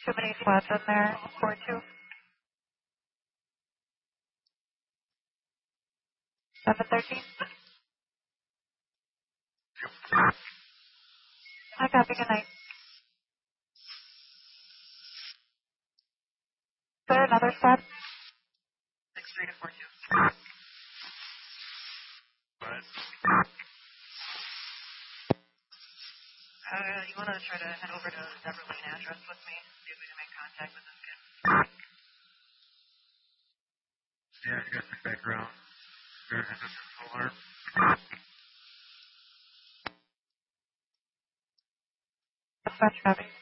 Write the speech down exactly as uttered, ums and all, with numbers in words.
Too many flats in there. four two. seven thirteen. I copy. Good night. Is there another spot? six three to four two. Right. Uh, you want to try to head over to the Deverlane address with me? See if we can make contact with this kid. Yeah, you got the background. There's a alarm. Dispatch copy.